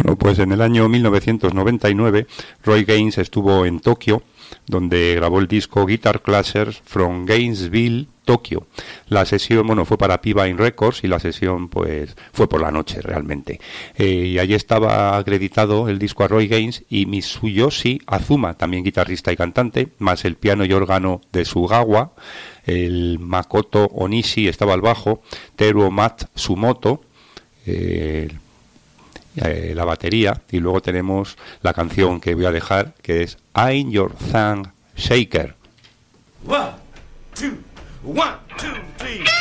Bueno, pues en el año 1999 Roy Gaines estuvo en Tokio, donde grabó el disco Guitar Clashers from Gainesville, Tokio. La sesión, bueno, fue para P-Vine Records y la sesión, pues, fue por la noche realmente. Y allí estaba acreditado el disco a Roy Gaines y Mitsuyoshi Azuma, también guitarrista y cantante, más el piano y órgano de Sugawa, el Makoto Onishi estaba al bajo, Teruo Matsumoto, la batería, y luego tenemos la canción que voy a dejar, que es I'm Your Thumb Shaker. 1, 2, 1, 2, 3.